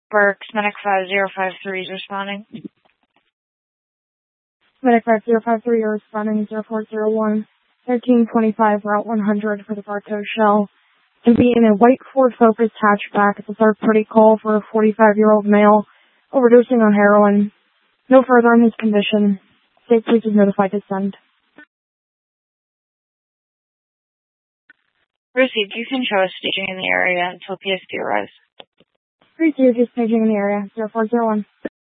Berks, Medic 5053 is responding. Medic 5053, you're responding 0401, 1325 Route 100 for the Bartow Shell. To be in a white Ford Focus hatchback. It's a third-party call for a 45-year-old male overdosing on heroin. No further on his condition. State police is notified to send. Received. You can show us staging in the area until PSD arrives. Received. Just staging in the area. 0401.